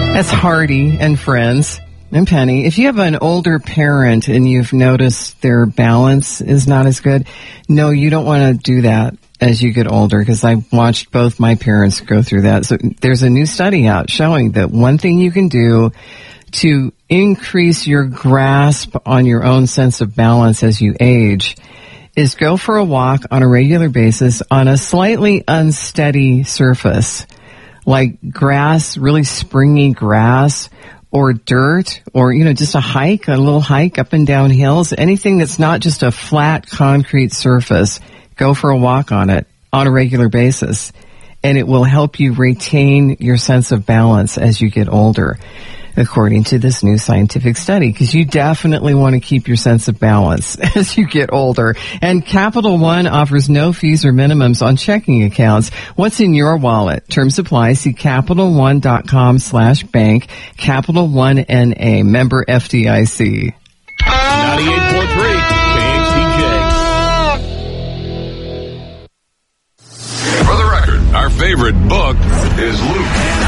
That's Hardy and Friends. And Penny, if you have an older parent and you've noticed their balance is not as good, no, you don't want to do that as you get older, because I watched both my parents go through that. So there's a new study out showing that one thing you can do to increase your grasp on your own sense of balance as you age is go for a walk on a regular basis on a slightly unsteady surface, like grass, really springy grass, or dirt, or, just a little hike up and down hills, anything that's not just a flat concrete surface. Go for a walk on it on a regular basis, and it will help you retain your sense of balance as you get older, according to this new scientific study, because you definitely want to keep your sense of balance as you get older. And Capital One offers no fees or minimums on checking accounts. What's in your wallet? Terms apply. See CapitalOne.com/bank. Capital One NA. Member FDIC. 98.3 KXTJ. For the record, our favorite book is Luke.